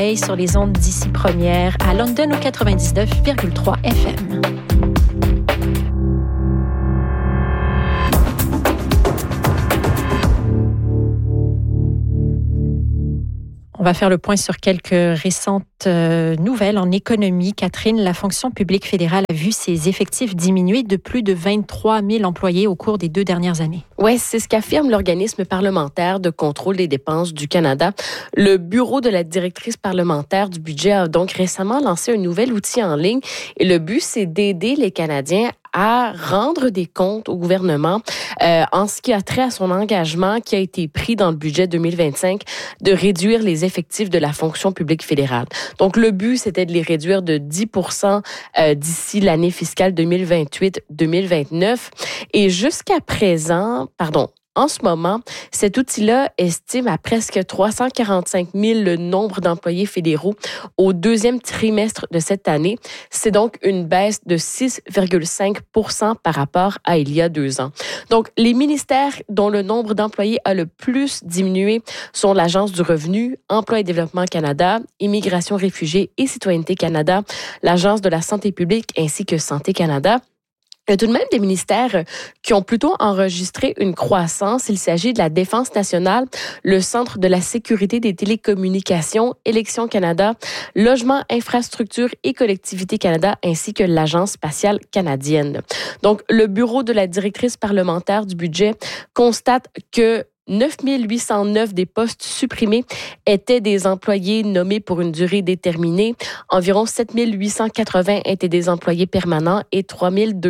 sur les ondes d'ici première à London au 99,3 FM. On va faire le point sur quelques récentes nouvelles en économie. Catherine, la fonction publique fédérale a vu ses effectifs diminuer de plus de 23 000 employés au cours des 2 dernières années. Oui, c'est ce qu'affirme l'organisme parlementaire de contrôle des dépenses du Canada. Le bureau de la directrice parlementaire du budget a donc récemment lancé un nouvel outil en ligne et le but, c'est d'aider les Canadiens à rendre des comptes au gouvernement en ce qui a trait à son engagement qui a été pris dans le budget 2025 de réduire les effectifs de la fonction publique fédérale. Donc, le but, c'était de les réduire de 10 % d'ici l'année fiscale 2028-2029. Et jusqu'à présent, en ce moment, cet outil-là estime à presque 345 000 le nombre d'employés fédéraux au 2e trimestre de cette année. C'est donc une baisse de 6,5 % par rapport à il y a 2 ans. Donc, les ministères dont le nombre d'employés a le plus diminué sont l'Agence du revenu, Emploi et développement Canada, Immigration, réfugiés et citoyenneté Canada, l'Agence de la santé publique ainsi que Santé Canada. Il y a tout de même des ministères qui ont plutôt enregistré une croissance. Il s'agit de la Défense nationale, le Centre de la sécurité des télécommunications, Élections Canada, Logement, Infrastructure et Collectivités Canada, ainsi que l'Agence spatiale canadienne. Donc, le bureau de la directrice parlementaire du budget constate que 9 809 des postes supprimés étaient des employés nommés pour une durée déterminée. Environ 7 880 étaient des employés permanents et 3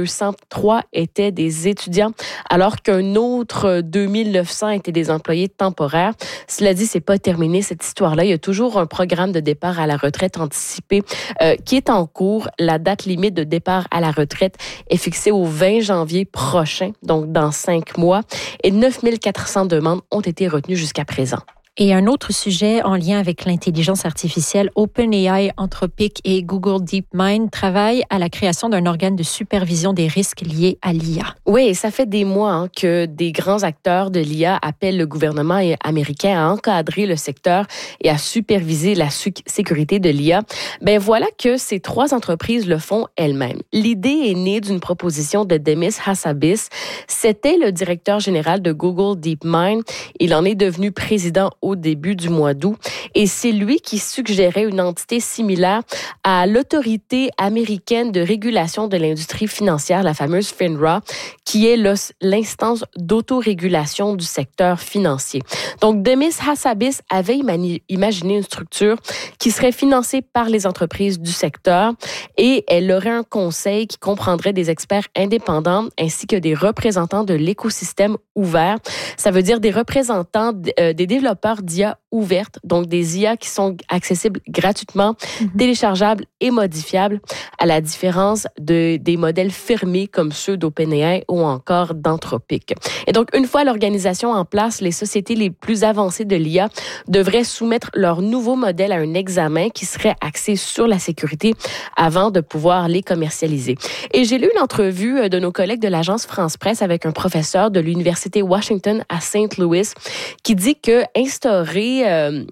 203 étaient des étudiants, alors qu'un autre 2 900 étaient des employés temporaires. Cela dit, c'est pas terminé cette histoire-là. Il y a toujours un programme de départ à la retraite anticipé qui est en cours. La date limite de départ à la retraite est fixée au 20 janvier prochain, donc dans 5 mois. Et 9 400 demandes ont été retenues jusqu'à présent. Et un autre sujet en lien avec l'intelligence artificielle, OpenAI, Anthropic et Google DeepMind travaillent à la création d'un organe de supervision des risques liés à l'IA. Oui, ça fait des mois que des grands acteurs de l'IA appellent le gouvernement américain à encadrer le secteur et à superviser la sécurité de l'IA. Ben voilà que ces 3 entreprises le font elles-mêmes. L'idée est née d'une proposition de Demis Hassabis. C'était le directeur général de Google DeepMind. Il en est devenu président au début du mois d'août. Et c'est lui qui suggérait une entité similaire à l'autorité américaine de régulation de l'industrie financière, la fameuse FINRA, qui est l'instance d'autorégulation du secteur financier. Donc, Demis Hassabis avait imaginé une structure qui serait financée par les entreprises du secteur et elle aurait un conseil qui comprendrait des experts indépendants ainsi que des représentants de l'écosystème ouvert. Ça veut dire des représentants des développeurs d'IA ouvertes, donc des IA qui sont accessibles gratuitement, téléchargeables et modifiables, à la différence des modèles fermés comme ceux d'OpenAI ou encore d'Anthropic. Et donc, une fois l'organisation en place, les sociétés les plus avancées de l'IA devraient soumettre leur nouveau modèle à un examen qui serait axé sur la sécurité avant de pouvoir les commercialiser. Et j'ai lu une entrevue de nos collègues de l'agence France Presse avec un professeur de l'Université Washington à Saint Louis qui dit que instaurer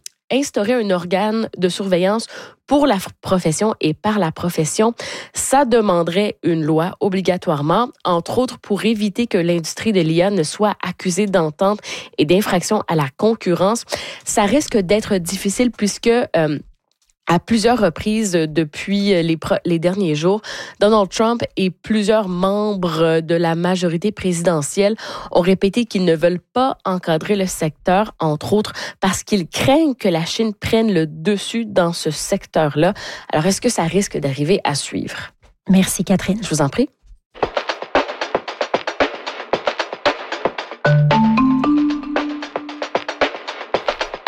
un organe de surveillance pour la profession et par la profession, ça demanderait une loi obligatoirement, entre autres pour éviter que l'industrie de l'IA ne soit accusée d'entente et d'infraction à la concurrence. Ça risque d'être difficile puisque à plusieurs reprises depuis les derniers jours, Donald Trump et plusieurs membres de la majorité présidentielle ont répété qu'ils ne veulent pas encadrer le secteur, entre autres, parce qu'ils craignent que la Chine prenne le dessus dans ce secteur-là. Alors, est-ce que ça risque d'arriver à suivre? Merci, Catherine. Je vous en prie.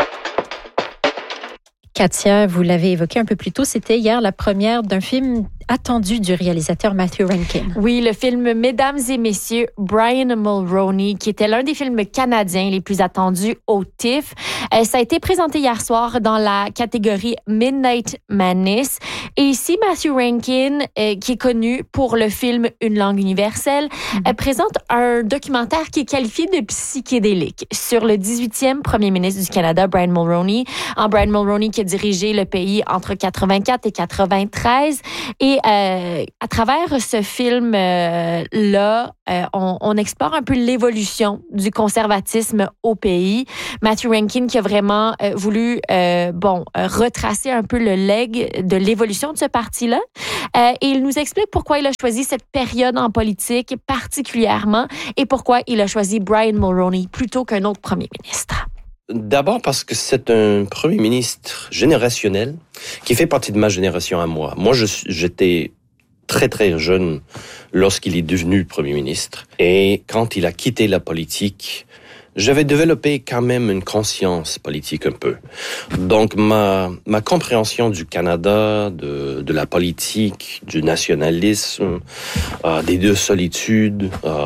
Katia, vous l'avez évoqué un peu plus tôt, c'était hier la première d'un film attendu du réalisateur Matthew Rankin. Oui, le film Mesdames et Messieurs, Brian Mulroney, qui était l'un des films canadiens les plus attendus au TIFF. Ça a été présenté hier soir dans la catégorie Midnight Madness. Et ici, Matthew Rankin, qui est connu pour le film Une langue universelle, présente un documentaire qui est qualifié de psychédélique sur le 18e premier ministre du Canada, Brian Mulroney. Brian Mulroney qui a dirigé le pays entre 84 et 93. Et à travers ce film-là, on explore un peu l'évolution du conservatisme au pays. Matthew Rankin qui a vraiment voulu retracer un peu le legs de l'évolution de ce parti-là. Et il nous explique pourquoi il a choisi cette période en politique particulièrement et pourquoi il a choisi Brian Mulroney plutôt qu'un autre premier ministre. D'abord parce que c'est un premier ministre générationnel qui fait partie de ma génération à moi. Moi, j'étais très, très jeune lorsqu'il est devenu premier ministre. Et quand il a quitté la politique, j'avais développé quand même une conscience politique un peu. Donc, ma compréhension du Canada, de la politique, du nationalisme, des deux solitudes,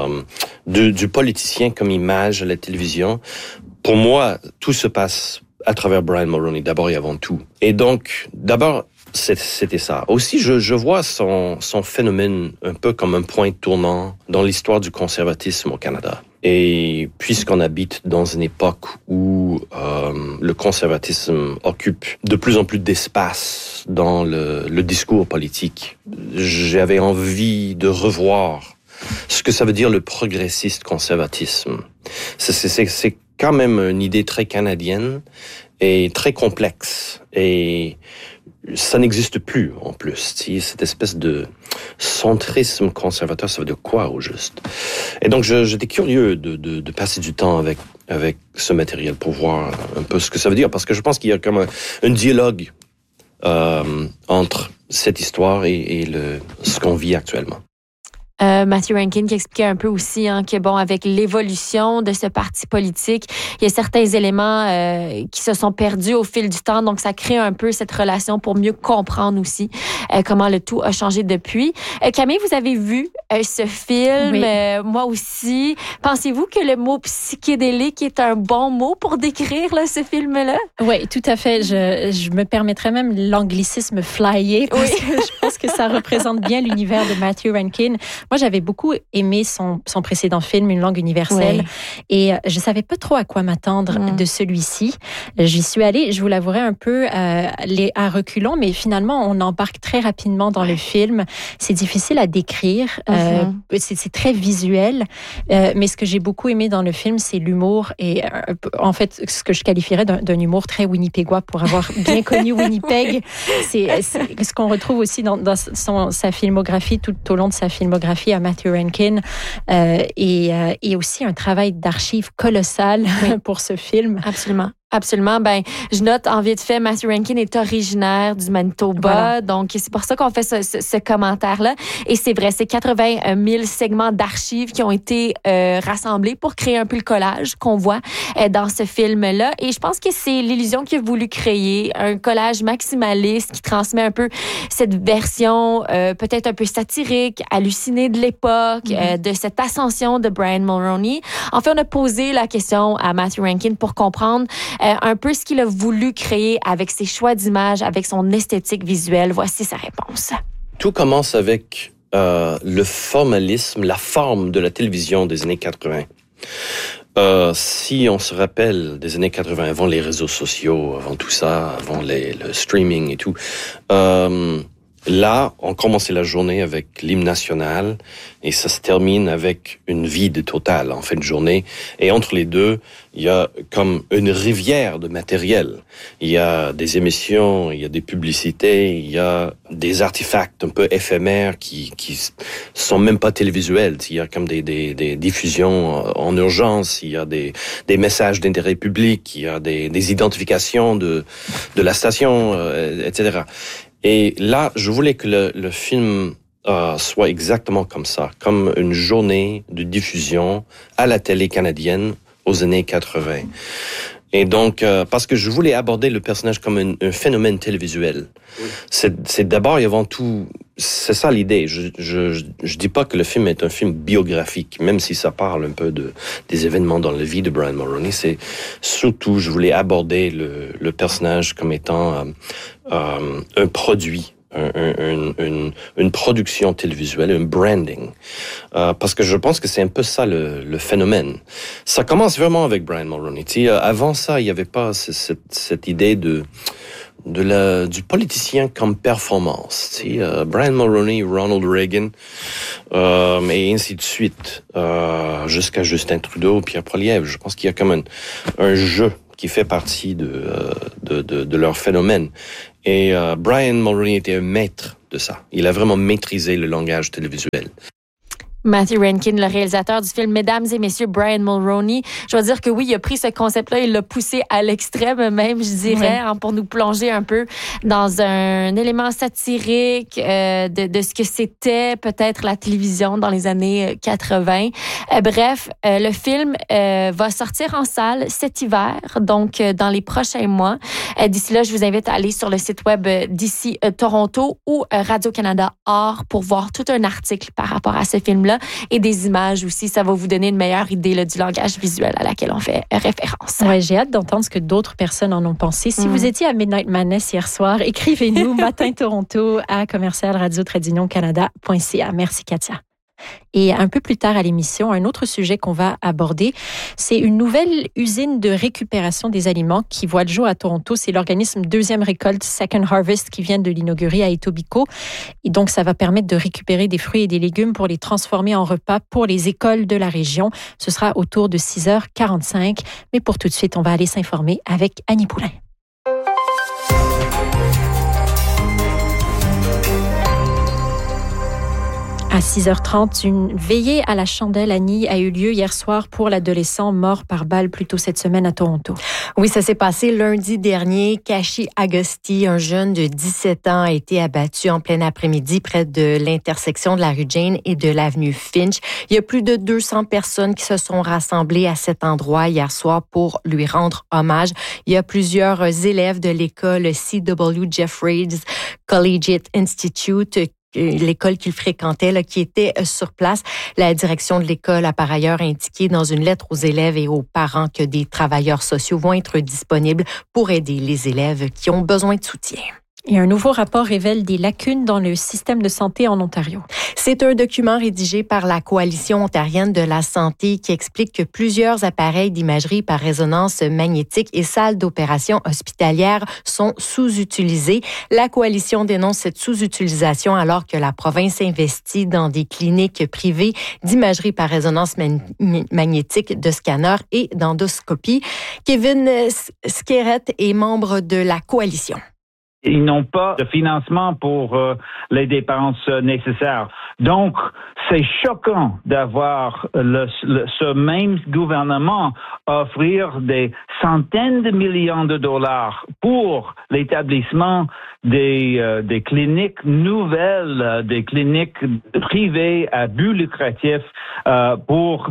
du politicien comme image à la télévision, pour moi, tout se passe à travers Brian Mulroney, d'abord et avant tout. Et donc, d'abord, c'était ça. Aussi, je vois son phénomène un peu comme un point tournant dans l'histoire du conservatisme au Canada. Et puisqu'on habite dans une époque où le conservatisme occupe de plus en plus d'espace dans le discours politique, j'avais envie de revoir ce que ça veut dire le progressiste conservatisme. C'est quand même une idée très canadienne et très complexe. Et ça n'existe plus, en plus. Cette espèce de centrisme conservateur, ça veut dire quoi, au juste? Et donc, j'étais curieux de passer du temps avec ce matériel pour voir un peu ce que ça veut dire, parce que je pense qu'il y a comme un dialogue entre cette histoire et ce qu'on vit actuellement. Matthew Rankin qui expliquait un peu aussi que avec l'évolution de ce parti politique, il y a certains éléments qui se sont perdus au fil du temps, donc ça crée un peu cette relation pour mieux comprendre aussi comment le tout a changé depuis. Camille, vous avez vu ce film, oui. Moi aussi. Pensez-vous que le mot psychédélique est un bon mot pour décrire ce film-là? Oui, tout à fait. Je me permettrais même l'anglicisme flyer parce que je pense que ça représente bien l'univers de Matthew Rankin. Moi, j'avais beaucoup aimé son précédent film, Une langue universelle, et je savais pas trop à quoi m'attendre de celui-ci. J'y suis allée, je vous l'avouerai, un peu à reculons, mais finalement, on embarque très rapidement dans le film. C'est difficile à décrire, c'est très visuel, mais ce que j'ai beaucoup aimé dans le film, c'est l'humour et en fait, ce que je qualifierais d'un humour très winnipégois pour avoir bien connu Winnipeg. C'est ce qu'on retrouve aussi dans sa filmographie, tout au long de sa filmographie à Matthew Rankin, et aussi un travail d'archives colossal pour ce film. Absolument. Absolument. Je note en vite fait, Matthew Rankin est originaire du Manitoba, voilà. Donc c'est pour ça qu'on fait ce commentaire-là. Et c'est vrai, c'est 80 000 segments d'archives qui ont été rassemblés pour créer un peu le collage qu'on voit dans ce film-là. Et je pense que c'est l'illusion qu'il a voulu créer, un collage maximaliste qui transmet un peu cette version peut-être un peu satirique, hallucinée de l'époque, de cette ascension de Brian Mulroney. En fait, on a posé la question à Matthew Rankin pour comprendre un peu ce qu'il a voulu créer avec ses choix d'images, avec son esthétique visuelle. Voici sa réponse. Tout commence avec le formalisme, la forme de la télévision des années 80. Si on se rappelle des années 80, avant les réseaux sociaux, avant tout ça, avant le streaming et tout, là, on commençait la journée avec l'hymne national et ça se termine avec une vide totale en fin de journée. Et entre les deux, il y a comme une rivière de matériel. Il y a des émissions, il y a des publicités, il y a des artefacts un peu éphémères qui sont même pas télévisuels. Il y a comme des diffusions en urgence, il y a des messages d'intérêt public, il y a des identifications de la station, etc. Et là, je voulais que le film soit exactement comme ça, comme une journée de diffusion à la télé canadienne aux années 80. Et donc, parce que je voulais aborder le personnage comme un phénomène télévisuel. Oui. C'est d'abord et avant tout c'est ça l'idée. Je dis pas que le film est un film biographique, même si ça parle un peu des événements dans la vie de Brian Mulroney. C'est surtout, je voulais aborder le personnage comme étant un produit, une production télévisuelle, un branding. Parce que je pense que c'est un peu ça le phénomène. Ça commence vraiment avec Brian Mulroney. Avant ça, il n'y avait pas cette idée du politicien comme performance. Brian Mulroney, Ronald Reagan, et ainsi de suite, jusqu'à Justin Trudeau, Pierre Poilievre. Je pense qu'il y a comme un jeu qui fait partie de leur phénomène. Et Brian Mulroney était un maître de ça. Il a vraiment maîtrisé le langage télévisuel. Matthew Rankin, le réalisateur du film Mesdames et Messieurs, Brian Mulroney. Je dois dire que oui, il a pris ce concept-là, il l'a poussé à l'extrême même, je dirais, pour nous plonger un peu dans un élément satirique de ce que c'était peut-être la télévision dans les années 80. Bref, le film va sortir en salle cet hiver, donc dans les prochains mois. D'ici là, je vous invite à aller sur le site web d'ici Toronto ou Radio-Canada Art pour voir tout un article par rapport à ce film-là. Et des images aussi, ça va vous donner une meilleure idée là, du langage visuel à laquelle on fait référence. Ouais, j'ai hâte d'entendre ce que d'autres personnes en ont pensé. Si vous étiez à Midnight Madness hier soir, écrivez-nous Matin Toronto à commercial-radio-canada.ca. Merci Katia. Et un peu plus tard à l'émission, un autre sujet qu'on va aborder, c'est une nouvelle usine de récupération des aliments qui voit le jour à Toronto. C'est l'organisme Deuxième Récolte, Second Harvest, qui vient de l'inaugurer à Etobicoke. Et donc, ça va permettre de récupérer des fruits et des légumes pour les transformer en repas pour les écoles de la région. Ce sera autour de 6h45. Mais pour tout de suite, on va aller s'informer avec Annie Poulain. À 6h30, une veillée à la chandelle, Annie, a eu lieu hier soir pour l'adolescent mort par balle plus tôt cette semaine à Toronto. Oui, ça s'est passé lundi dernier. Kashi Agosti, un jeune de 17 ans, a été abattu en plein après-midi près de l'intersection de la rue Jane et de l'avenue Finch. Il y a plus de 200 personnes qui se sont rassemblées à cet endroit hier soir pour lui rendre hommage. Il y a plusieurs élèves de l'école C.W. Jeffreys Collegiate Institute, l'école qu'il fréquentait, là, qui était sur place. La direction de l'école a par ailleurs indiqué dans une lettre aux élèves et aux parents que des travailleurs sociaux vont être disponibles pour aider les élèves qui ont besoin de soutien. Et un nouveau rapport révèle des lacunes dans le système de santé en Ontario. C'est un document rédigé par la Coalition ontarienne de la santé qui explique que plusieurs appareils d'imagerie par résonance magnétique et salles d'opération hospitalières sont sous-utilisés. La Coalition dénonce cette sous-utilisation alors que la province investit dans des cliniques privées d'imagerie par résonance magnétique, de scanners et d'endoscopie. Kevin Skeret est membre de la Coalition. Ils n'ont pas de financement pour les dépenses nécessaires. Donc, c'est choquant d'avoir ce même gouvernement offrir des centaines de millions de dollars pour l'établissement des cliniques nouvelles, des cliniques privées à but lucratif pour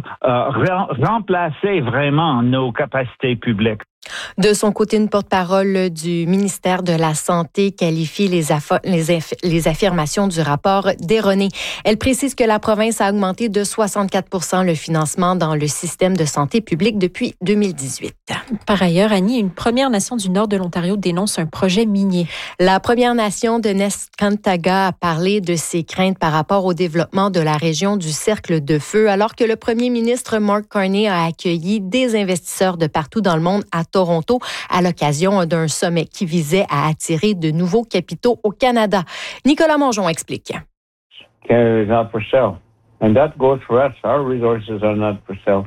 remplacer vraiment nos capacités publiques. De son côté, une porte-parole du ministère de la Santé qualifie les affirmations du rapport d'erronées. Elle précise que la province a augmenté de 64% le financement dans le système de santé publique depuis 2018. Par ailleurs, Annie, une Première Nation du nord de l'Ontario dénonce un projet minier. La Première Nation de Neskantaga a parlé de ses craintes par rapport au développement de la région du Cercle de Feu, alors que le premier ministre Mark Carney a accueilli des investisseurs de partout dans le monde à Toronto à l'occasion d'un sommet qui visait à attirer de nouveaux capitaux au Canada. Nicolas Mongeon explique. Canada is not for sale. And that goes for us. Our resources are not for sale.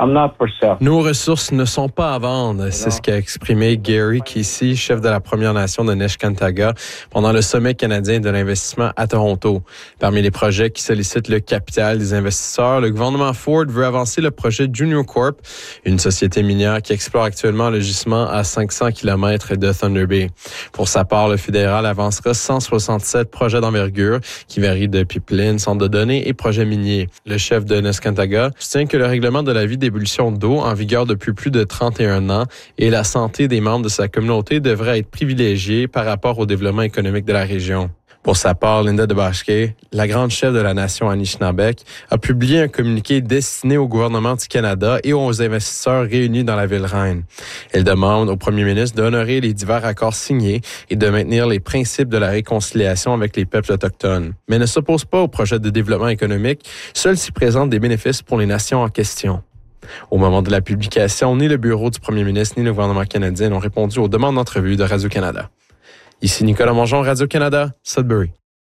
Nos ressources ne sont pas à vendre. C'est ce qu'a exprimé Gary Casey, chef de la Première Nation de Neskantaga, pendant le sommet canadien de l'investissement à Toronto. Parmi les projets qui sollicitent le capital des investisseurs, le gouvernement Ford veut avancer le projet Junior Corp, une société minière qui explore actuellement le gisement à 500 km de Thunder Bay. Pour sa part, le fédéral avancera 167 projets d'envergure qui varient de pipeline, centres de données et projets miniers. Le chef de Neskantaga soutient que le règlement de la vie d'ébullition d'eau en vigueur depuis plus de 31 ans et la santé des membres de sa communauté devrait être privilégiée par rapport au développement économique de la région. Pour sa part, Linda Dubosky, la grande chef de la nation Anishinaabeg, a publié un communiqué destiné au gouvernement du Canada et aux investisseurs réunis dans la ville reine. Elle demande au premier ministre d'honorer les divers accords signés et de maintenir les principes de la réconciliation avec les peuples autochtones, mais ne s'oppose pas au projet de développement économique, seul s'y présente des bénéfices pour les nations en question. Au moment de la publication, ni le bureau du premier ministre ni le gouvernement canadien n'ont répondu aux demandes d'entrevue de Radio-Canada. Ici Nicolas Mongeon, Radio-Canada, Sudbury.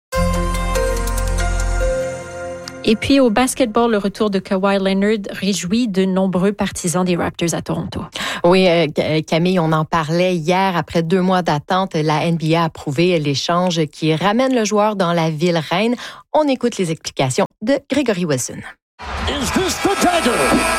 Et puis au basketball, le retour de Kawhi Leonard réjouit de nombreux partisans des Raptors à Toronto. Oui, Camille, on en parlait hier. Après 2 mois d'attente, la NBA a approuvé l'échange qui ramène le joueur dans la ville reine. On écoute les explications de Gregory Wilson. Is this the dagger?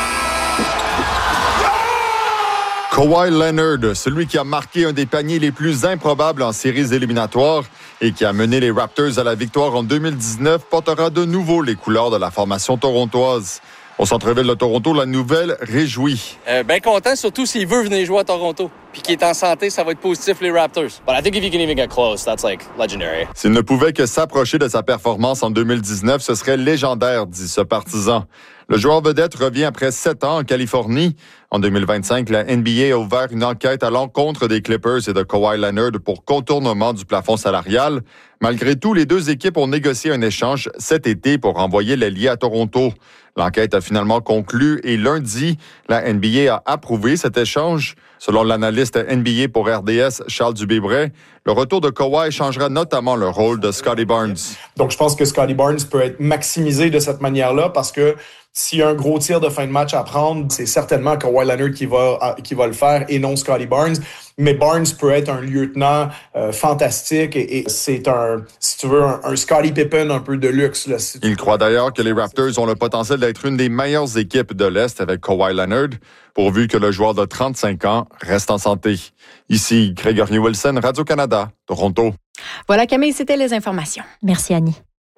Kawhi Leonard, celui qui a marqué un des paniers les plus improbables en séries éliminatoires et qui a mené les Raptors à la victoire en 2019, portera de nouveau les couleurs de la formation torontoise. Au centre-ville de Toronto, la nouvelle réjouit. Bien content, surtout s'il veut venir jouer à Toronto. Puis qu'il est en santé, ça va être positif les Raptors. But I think if you can even get close, that's like legendary. S'il ne pouvait que s'approcher de sa performance en 2019, ce serait légendaire, dit ce partisan. Le joueur vedette revient après 7 ans en Californie. En 2025, la NBA a ouvert une enquête à l'encontre des Clippers et de Kawhi Leonard pour contournement du plafond salarial. Malgré tout, les 2 équipes ont négocié un échange cet été pour renvoyer l'ailier à Toronto. L'enquête a finalement conclu et lundi, la NBA a approuvé cet échange. Selon l'analyste NBA pour RDS, Charles Dubébret, le retour de Kawhi changera notamment le rôle de Scottie Barnes. Donc, je pense que Scottie Barnes peut être maximisé de cette manière-là parce que s'il y a un gros tir de fin de match à prendre, c'est certainement Kawhi Leonard qui va le faire et non Scottie Barnes. Mais Barnes peut être un lieutenant fantastique et c'est si tu veux, un Scottie Pippen un peu de luxe. Là, Il croit d'ailleurs que les Raptors ont le potentiel d'être une des meilleures équipes de l'Est avec Kawhi Leonard, pourvu que le joueur de 35 ans reste en santé. Ici, Gregory Wilson, Radio-Canada, Toronto. Voilà, Camille, c'était les informations. Merci, Annie.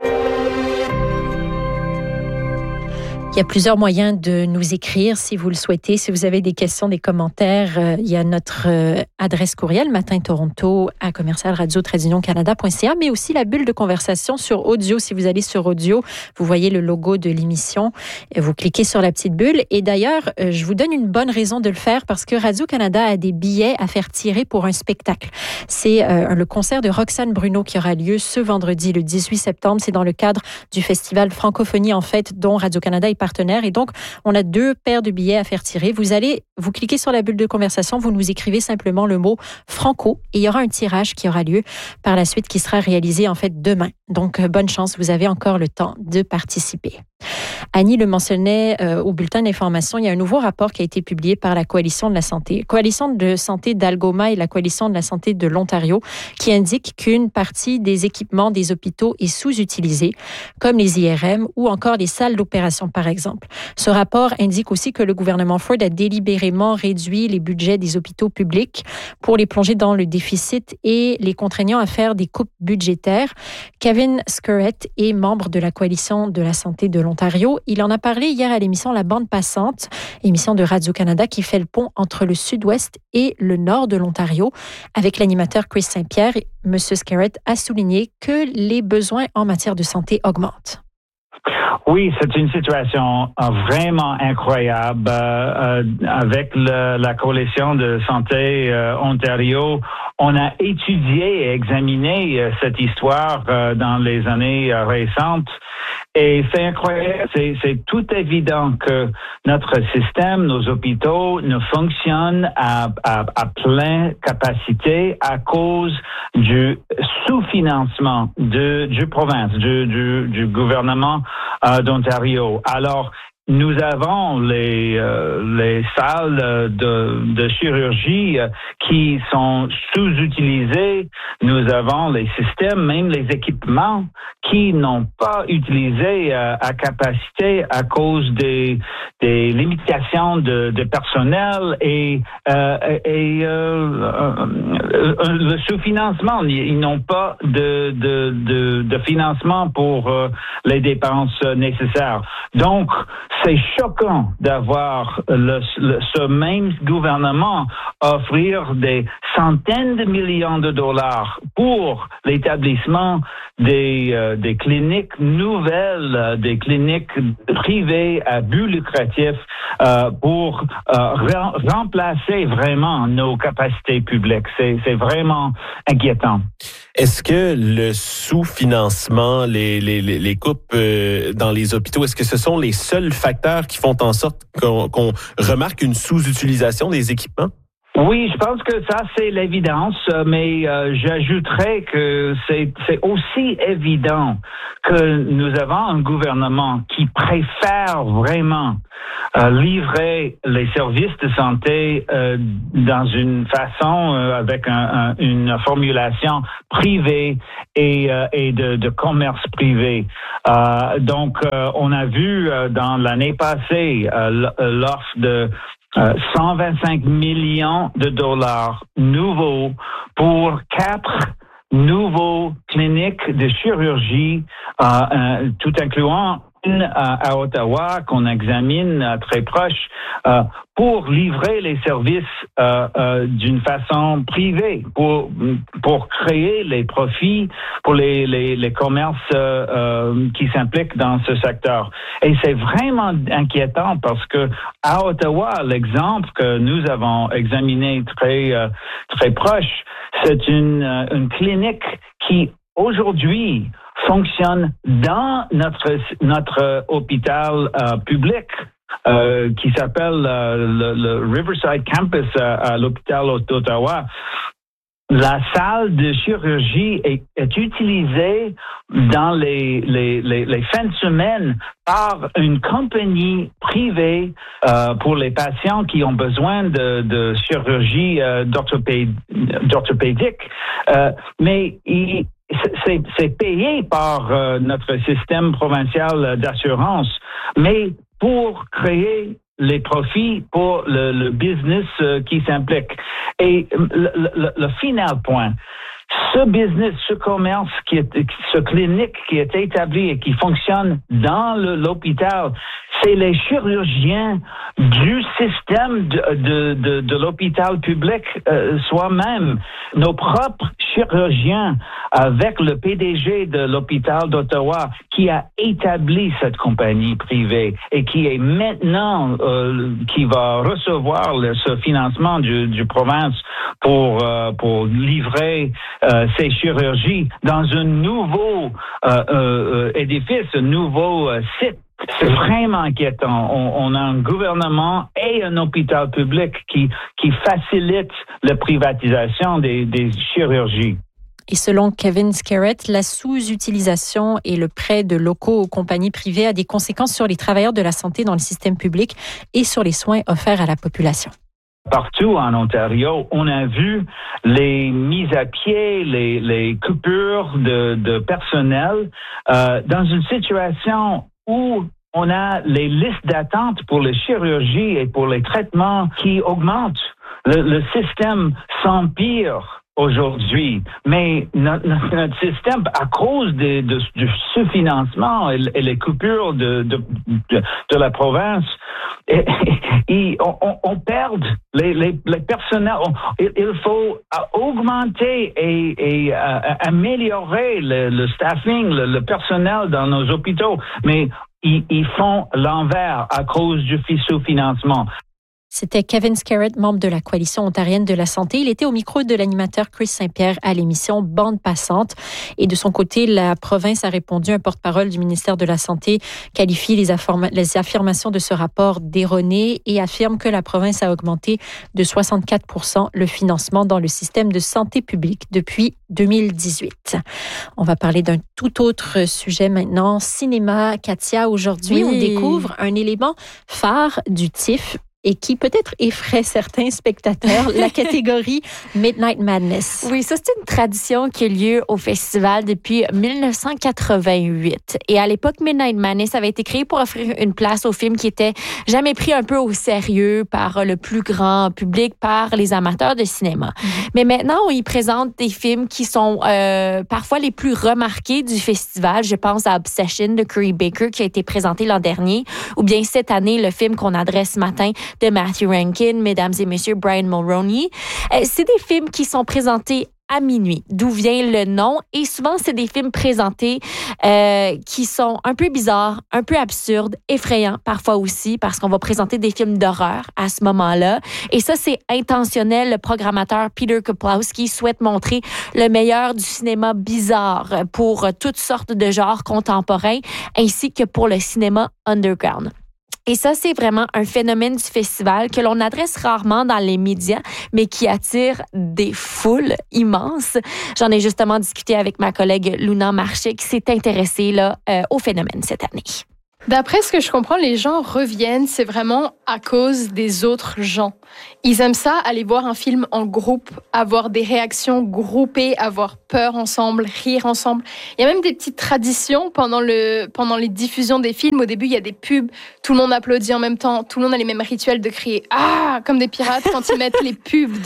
Il y a plusieurs moyens de nous écrire si vous le souhaitez. Si vous avez des questions, des commentaires, il y a notre adresse courriel matin-toronto@commercial-radio-canada.ca, mais aussi la bulle de conversation sur audio. Si vous allez sur audio, vous voyez le logo de l'émission. Vous cliquez sur la petite bulle. Et d'ailleurs, je vous donne une bonne raison de le faire parce que Radio-Canada a des billets à faire tirer pour un spectacle. C'est le concert de Roxane Bruno qui aura lieu ce vendredi, le 18 septembre. C'est dans le cadre du festival Francophonie, en fait, dont Radio-Canada est partenaire. Et donc, on a 2 paires de billets à faire tirer. Vous cliquez sur la bulle de conversation, vous nous écrivez simplement le mot Franco et il y aura un tirage qui aura lieu par la suite qui sera réalisé en fait demain. Donc, bonne chance, vous avez encore le temps de participer. Annie le mentionnait au bulletin d'information, il y a un nouveau rapport qui a été publié par la Coalition de la santé. Coalition de santé d'Algoma et la Coalition de la santé de l'Ontario qui indique qu'une partie des équipements des hôpitaux est sous-utilisée, comme les IRM ou encore les salles d'opération, par exemple. Ce rapport indique aussi que le gouvernement Ford a délibérément réduit les budgets des hôpitaux publics pour les plonger dans le déficit et les contraignant à faire des coupes budgétaires. Kevin Scurrett est membre de la Coalition de la santé de l'Ontario. Il en a parlé hier à l'émission La Bande Passante, émission de Radio-Canada qui fait le pont entre le sud-ouest et le nord de l'Ontario. Avec l'animateur Chris Saint-Pierre, M. Scurrett a souligné que les besoins en matière de santé augmentent. Oui, c'est une situation vraiment incroyable. Avec la Coalition de santé Ontario, on a étudié et examiné cette histoire dans les années récentes. Et c'est incroyable, c'est tout évident que notre système, nos hôpitaux ne fonctionnent à pleine capacité à cause du sous-financement du province, du gouvernement d'Ontario. Alors, nous avons les salles de chirurgie qui sont sous-utilisées. Nous avons les systèmes, même les équipements qui n'ont pas utilisé à capacité à cause des limitations de personnel et le sous-financement. Ils n'ont pas de financement pour les dépenses nécessaires. Donc, c'est choquant d'avoir ce même gouvernement offrir des centaines de millions de dollars pour l'établissement des cliniques nouvelles, des cliniques privées à but lucratif pour remplacer vraiment nos capacités publiques. C'est vraiment inquiétant. Est-ce que le sous-financement, les coupes dans les hôpitaux, est-ce que ce sont les seuls facteurs qui font en sorte qu'on remarque une sous-utilisation des équipements? Oui, je pense que ça, c'est l'évidence, mais j'ajouterais que c'est aussi évident que nous avons un gouvernement qui préfère vraiment livrer les services de santé dans une façon avec une formulation privée et de commerce privé. Donc, on a vu dans l'année passée l'offre de 125 millions de dollars nouveaux pour 4 nouveaux cliniques de chirurgie, tout incluant une à Ottawa qu'on examine très proche, pour livrer les services d'une façon privée, pour créer les profits pour les commerces qui s'impliquent dans ce secteur. Et c'est vraiment inquiétant parce que à Ottawa, l'exemple que nous avons examiné très proche, c'est une clinique qui aujourd'hui fonctionne dans notre hôpital public qui s'appelle le Riverside Campus à l'hôpital d'Ottawa. La salle de chirurgie est utilisée dans les fins de semaine par une compagnie privée pour les patients qui ont besoin de chirurgie d'orthopédique. Mais c'est payé par notre système provincial d'assurance, mais pour créer les profits pour le business qui s'implique. Et le final point, ce business, ce commerce, ce clinique qui est établi et qui fonctionne dans l'hôpital, c'est les chirurgiens du système de l'hôpital public soi-même, nos propres chirurgiens, avec le PDG de l'hôpital d'Ottawa qui a établi cette compagnie privée et qui est maintenant qui va recevoir ce financement du province pour livrer ces chirurgies dans un nouveau édifice, un nouveau site. C'est vraiment inquiétant. On a un gouvernement et un hôpital public qui facilite la privatisation des chirurgies. Et selon Kevin Skerrett, la sous-utilisation et le prêt de locaux aux compagnies privées a des conséquences sur les travailleurs de la santé dans le système public et sur les soins offerts à la population. Partout en Ontario, on a vu les mises à pied, les coupures de personnel dans une situation où on a les listes d'attente pour les chirurgies et pour les traitements qui augmentent. Le système s'empire aujourd'hui, mais notre système, à cause du sous-financement et les coupures de la province, on perd les personnels. Il faut augmenter et améliorer le staffing, le personnel dans nos hôpitaux, mais ils font l'envers à cause du sous-financement. C'était Kevin Skerrett, membre de la Coalition ontarienne de la santé. Il était au micro de l'animateur Chris Saint-Pierre à l'émission Bande passante. Et de son côté, la province a répondu. Un porte-parole du ministère de la Santé qualifie les affirmations de ce rapport d'erronées et affirme que la province a augmenté de 64% le financement dans le système de santé publique depuis 2018. On va parler d'un tout autre sujet maintenant. Cinéma, Katia, aujourd'hui, on découvre un élément phare du TIFF. et qui peut-être effraie certains spectateurs, la catégorie Midnight Madness. Oui, ça, c'est une tradition qui a lieu au festival depuis 1988. Et à l'époque, Midnight Madness avait été créé pour offrir une place aux films qui étaient jamais pris un peu au sérieux par le plus grand public, par les amateurs de cinéma. Mais maintenant, on y présente des films qui sont parfois les plus remarqués du festival. Je pense à Obsession de Curry Baker qui a été présenté l'an dernier, ou bien cette année, le film qu'on adresse ce matin de Matthew Rankin, Mesdames et Messieurs, Brian Mulroney. C'est des films qui sont présentés à minuit, d'où vient le nom. Et souvent, c'est des films présentés qui sont un peu bizarres, un peu absurdes, effrayants parfois aussi, parce qu'on va présenter des films d'horreur à ce moment-là. Et ça, c'est intentionnel. Le programmateur Peter Kuplowski souhaite montrer le meilleur du cinéma bizarre pour toutes sortes de genres contemporains, ainsi que pour le cinéma underground. Et ça, c'est vraiment un phénomène du festival que l'on adresse rarement dans les médias, mais qui attire des foules immenses. J'en ai justement discuté avec ma collègue Luna Marché, qui s'est intéressée là, au phénomène cette année. D'après ce que je comprends, les gens reviennent, c'est vraiment à cause des autres gens. Ils aiment ça, aller voir un film en groupe, avoir des réactions groupées, avoir peur ensemble, rire ensemble. Il y a même des petites traditions pendant les diffusions des films. Au début, il y a des pubs, tout le monde applaudit en même temps, tout le monde a les mêmes rituels de crier « Ah !» comme des pirates quand ils mettent les pubs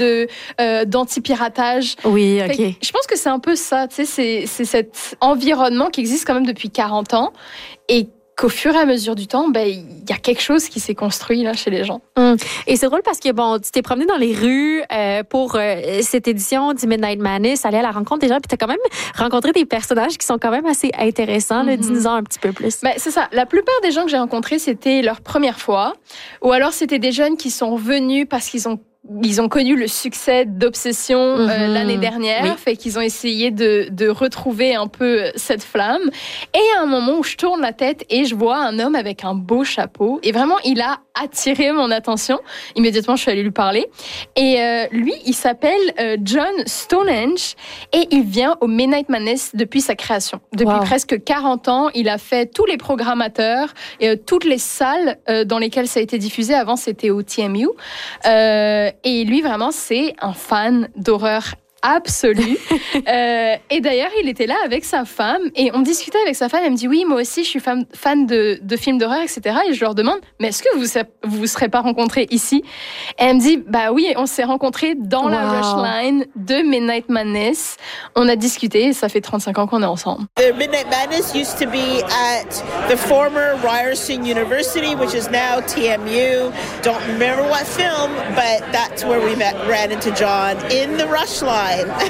d'anti-piratage. Oui, OK. Je pense que c'est un peu ça, tu sais, c'est cet environnement qui existe quand même depuis 40 ans et qu'au fur et à mesure du temps, il y a quelque chose qui s'est construit là chez les gens. Et c'est drôle parce que tu t'es promené dans les rues pour cette édition du Midnight Madness, aller à la rencontre des gens, puis t'as quand même rencontré des personnages qui sont quand même assez intéressants. Dis-nous-en un petit peu plus. C'est ça. La plupart des gens que j'ai rencontrés, c'était leur première fois, ou alors c'était des jeunes qui sont venus parce qu'ils ont connu le succès d'Obsession l'année dernière, fait qu'ils ont essayé de retrouver un peu cette flamme. Et il y a un moment où je tourne la tête et je vois un homme avec un beau chapeau. Et vraiment, il a attiré mon attention. Immédiatement, je suis allée lui parler. Et lui, il s'appelle John Stonehenge et il vient au Midnight Madness depuis sa création. Depuis presque 40 ans, il a fait tous les programmateurs et toutes les salles dans lesquelles ça a été diffusé. Avant, c'était au TMU. Et lui, vraiment, c'est un fan d'horreur absolu. Et d'ailleurs, il était là avec sa femme et on discutait avec sa femme. Elle me dit, oui, moi aussi, je suis fan de films d'horreur, etc. Et je leur demande, mais est-ce que vous serez pas rencontrés ici? Et elle me dit, bah oui, on s'est rencontrés dans la rush line de Midnight Madness. On a discuté et ça fait 35 ans qu'on est ensemble. The Midnight Madness used to be at the former Ryerson University, which is now TMU. Don't remember what film, but that's where we ran into John in the rush line.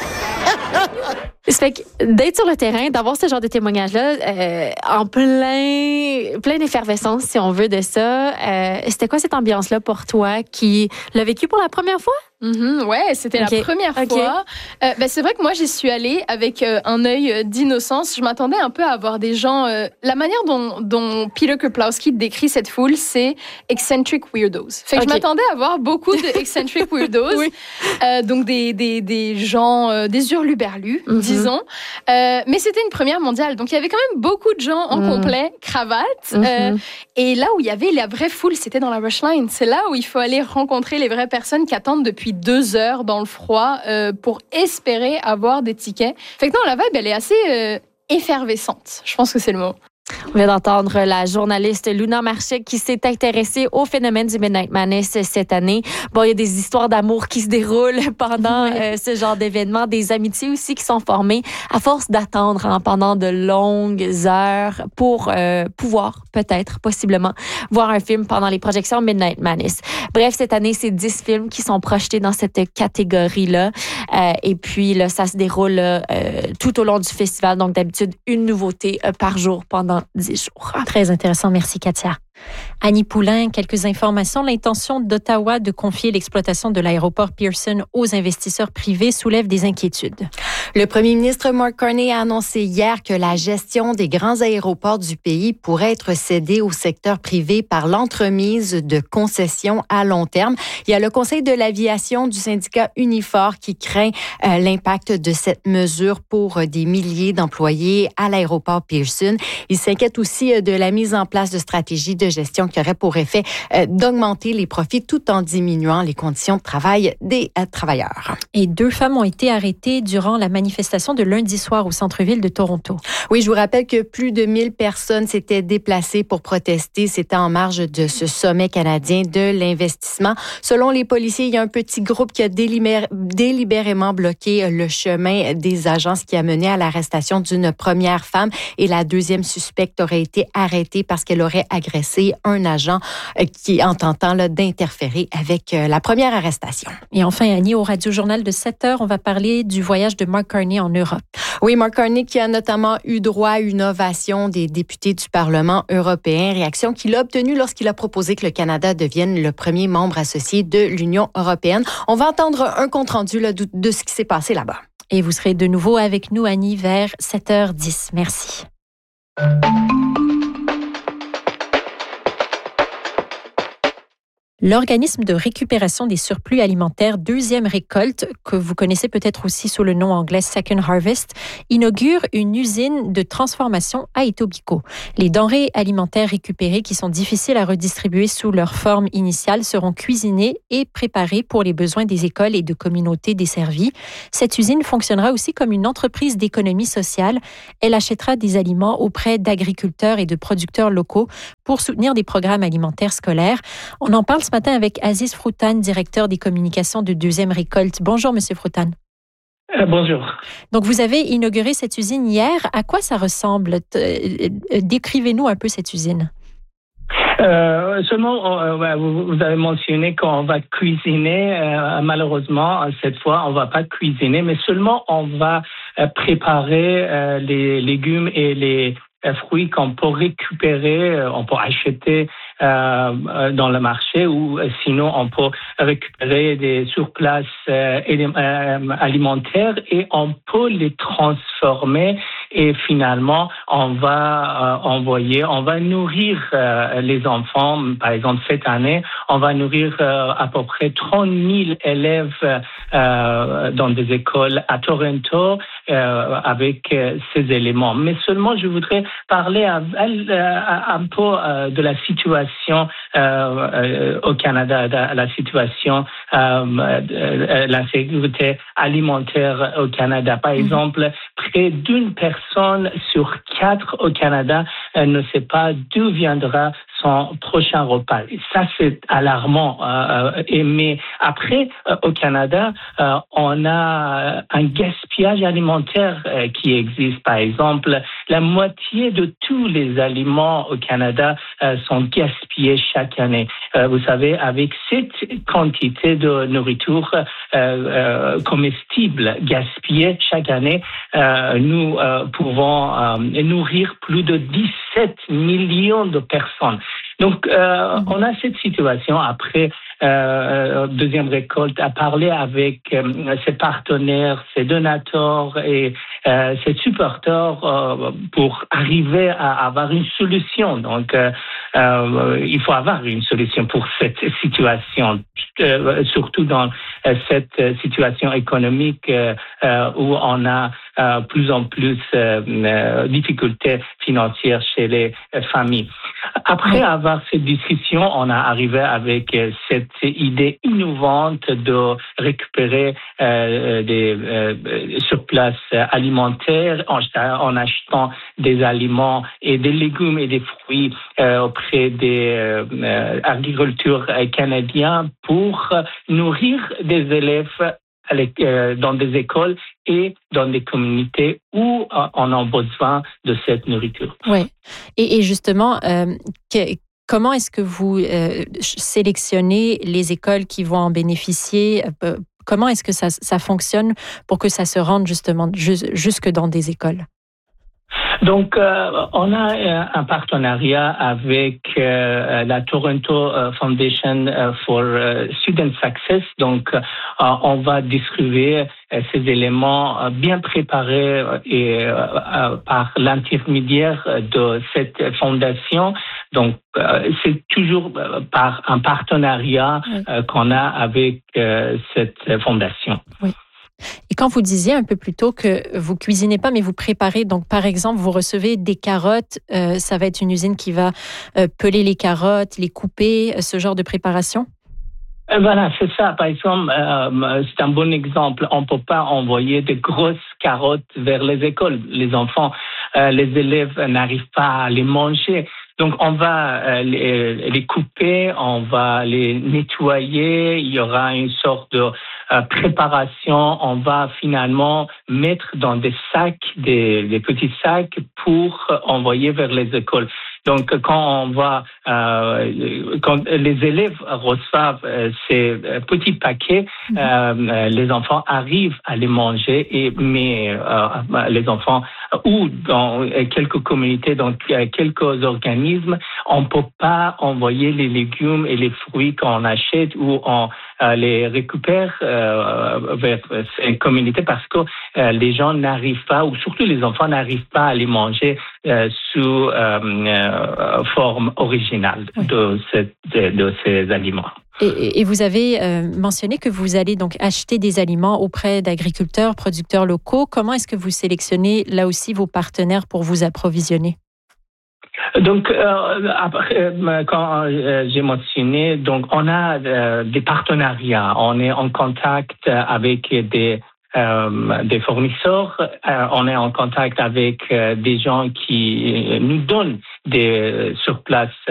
Ça fait que d'être sur le terrain, d'avoir ce genre de témoignage-là, en pleine effervescence, si on veut, de ça, c'était quoi cette ambiance-là pour toi qui l'a vécu pour la première fois? Ouais, c'était la première fois. C'est vrai que moi, j'y suis allée avec un œil d'innocence. Je m'attendais un peu à avoir des gens... la manière dont Peter Kuplowski décrit cette foule, c'est eccentric weirdos. Fait que je m'attendais à avoir beaucoup de eccentric weirdos. Donc des gens, des hurluberlus, disons. Mais c'était une première mondiale. Donc il y avait quand même beaucoup de gens en complet, cravate. Et là où il y avait la vraie foule, c'était dans la rush line. C'est là où il faut aller rencontrer les vraies personnes qui attendent depuis 2 heures dans le froid pour espérer avoir des tickets. Fait que non, la vibe, elle est assez effervescente. Je pense que c'est le mot. On vient d'entendre la journaliste Luna Marché qui s'est intéressée au phénomène du Midnight Madness cette année. Bon, il y a des histoires d'amour qui se déroulent pendant ce genre d'événement, des amitiés aussi qui sont formées à force d'attendre pendant de longues heures pour pouvoir peut-être, possiblement, voir un film pendant les projections Midnight Madness. Bref, cette année, c'est 10 films qui sont projetés dans cette catégorie-là. Et puis, là, ça se déroule tout au long du festival. Donc, d'habitude, une nouveauté par jour pendant 10 jours. Très intéressant. Merci, Katia. Annie Poulain, quelques informations. L'intention d'Ottawa de confier l'exploitation de l'aéroport Pearson aux investisseurs privés soulève des inquiétudes. Le premier ministre Mark Carney a annoncé hier que la gestion des grands aéroports du pays pourrait être cédée au secteur privé par l'entremise de concessions à long terme. Il y a le Conseil de l'aviation du syndicat Unifor qui craint l'impact de cette mesure pour des milliers d'employés à l'aéroport Pearson. Il s'inquiète aussi de la mise en place de stratégies de de gestion qui aurait pour effet d'augmenter les profits tout en diminuant les conditions de travail des travailleurs. Et 2 femmes ont été arrêtées durant la manifestation de lundi soir au centre-ville de Toronto. Oui, je vous rappelle que plus de 1000 personnes s'étaient déplacées pour protester. C'était en marge de ce sommet canadien de l'investissement. Selon les policiers, il y a un petit groupe qui a délibérément bloqué le chemin des agents, ce qui a mené à l'arrestation d'une première femme. Et la deuxième suspecte aurait été arrêtée parce qu'elle aurait agressé un agent qui en tentant d'interférer avec la première arrestation. Et enfin, Annie, au Radio-Journal de 7h, on va parler du voyage de Mark Carney en Europe. Oui, Mark Carney qui a notamment eu droit à une ovation des députés du Parlement européen, réaction qu'il a obtenue lorsqu'il a proposé que le Canada devienne le premier membre associé de l'Union européenne. On va entendre un compte-rendu de ce qui s'est passé là-bas. Et vous serez de nouveau avec nous, Annie, vers 7h10. Merci. L'organisme de récupération des surplus alimentaires Deuxième Récolte, que vous connaissez peut-être aussi sous le nom anglais Second Harvest, inaugure une usine de transformation à Etobicoke. Les denrées alimentaires récupérées qui sont difficiles à redistribuer sous leur forme initiale seront cuisinées et préparées pour les besoins des écoles et de communautés desservies. Cette usine fonctionnera aussi comme une entreprise d'économie sociale. Elle achètera des aliments auprès d'agriculteurs et de producteurs locaux pour soutenir des programmes alimentaires scolaires. On en parle ce matin avec Aziz Froutan, directeur des communications de Deuxième Récolte. Bonjour, Monsieur Froutan. Bonjour. Donc, vous avez inauguré cette usine hier. À quoi ça ressemble? Décrivez-nous un peu cette usine. Seulement, vous avez mentionné qu'on va cuisiner. Malheureusement, cette fois, on va pas cuisiner, mais seulement on va préparer les légumes et les fruits qu'on peut récupérer, on peut acheter dans le marché ou sinon on peut récupérer des surplaces alimentaires et on peut les transformer et finalement on va nourrir les enfants. Par exemple, cette année, on va nourrir à peu près 30 000 élèves dans des écoles à Toronto avec ces éléments. Mais seulement, je voudrais parler un peu de la situation au Canada, de la situation de la sécurité alimentaire au Canada. Par exemple, près d'une personne sur 4 au Canada ne sait pas d'où viendra son prochain repas. Ça, c'est alarmant. Mais après, au Canada, on a un gaspillage alimentaire qui existe. Par exemple, la moitié de tous les aliments au Canada sont gaspillés chaque année. Vous savez, avec cette quantité de nourriture comestible gaspillée chaque année, nous pouvons nourrir plus de 17 millions de personnes. Donc, on a cette situation après Deuxième Récolte à parler avec ses partenaires, ses donateurs et ses supporters pour arriver à avoir une solution. Donc, il faut avoir une solution pour cette situation, surtout dans cette situation économique où on a plus en plus difficultés financières chez les familles. Après avoir cette discussion, on a arrivé avec cette idée innovante de récupérer des surplaces alimentaires en achetant des aliments et des légumes et des fruits auprès des agriculteurs canadiens pour nourrir des élèves dans des écoles et dans des communautés où on a besoin de cette nourriture. Oui. Et justement, comment est-ce que vous sélectionnez les écoles qui vont en bénéficier? Comment est-ce que ça fonctionne pour que ça se rende justement jusque dans des écoles? Donc, on a un partenariat avec la Toronto Foundation for Student Success. Donc, on va distribuer ces éléments bien préparés et par l'intermédiaire de cette fondation. Donc, c'est toujours par un partenariat qu'on a avec cette fondation. Oui. Et quand vous disiez un peu plus tôt que vous cuisinez pas, mais vous préparez, donc par exemple, vous recevez des carottes, ça va être une usine qui va peler les carottes, les couper, ce genre de préparation? Voilà, c'est ça. Par exemple, c'est un bon exemple. On ne peut pas envoyer de grosses carottes vers les écoles. Les enfants, les élèves n'arrivent pas à les manger. Donc, on va les couper, on va les nettoyer. Il y aura une sorte de préparation. On va finalement mettre dans des sacs, des petits sacs pour envoyer vers les écoles. Donc, quand les élèves reçoivent ces petits paquets, les enfants arrivent à les manger. Mais les enfants, ou dans quelques communautés, dans quelques organismes, on ne peut pas envoyer les légumes et les fruits qu'on achète ou on les récupère vers ces communautés parce que les gens n'arrivent pas, ou surtout les enfants n'arrivent pas à les manger sous forme originale de ces aliments. Et vous avez mentionné que vous allez donc acheter des aliments auprès d'agriculteurs, producteurs locaux. Comment est-ce que vous sélectionnez là aussi vos partenaires pour vous approvisionner? Donc, après, quand j'ai mentionné, donc on a des partenariats. On est en contact avec des fournisseurs, on est en contact avec des gens qui nous donnent sur place